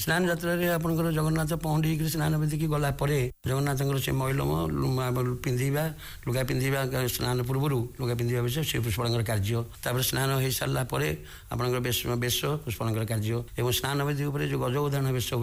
ସ୍ନାନ ଯାତ୍ରାରେ ଆପଣଙ୍କର ଜଗନ୍ନାଥ ପହଣ୍ଡି ହେଇକରି ସ୍ନାନ ବେଦିକି ଗଲା ପରେ ଜଗନ୍ନାଥଙ୍କର ସେ ମଇଲମ ପିନ୍ଧିବା ଲୁଗା ପିନ୍ଧିବା ସ୍ନାନ ପୂର୍ବରୁ ଲୁଗା ପିନ୍ଧିବା ବିଷୟ ସେ ପୁଷ୍ପାଳଙ୍କର କାର୍ଯ୍ୟ। ତାପରେ ସ୍ନାନ ହେଇସାରିଲା ପରେ ଆପଣଙ୍କର ବେଶ ପୁଷ୍ପାଳଙ୍କର କାର୍ଯ୍ୟ ଏବଂ ସ୍ନାନ ବେଦି ଉପରେ ଯେଉଁ ଗଜ ଉଦାହରଣ ବେଶ